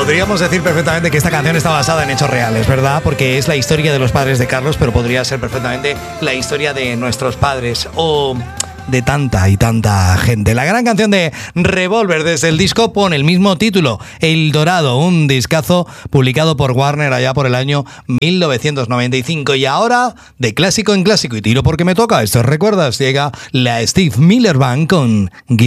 Podríamos decir perfectamente que esta canción está basada en hechos reales, ¿verdad? Porque es la historia de los padres de Carlos, pero podría ser perfectamente la historia de nuestros padres o de tanta y tanta gente. La gran canción de Revolver desde el disco pone el mismo título, El Dorado, un discazo publicado por Warner allá por el año 1995. Y ahora, de clásico en clásico, y tiro porque me toca, esto recuerdas, llega la Steve Miller Band con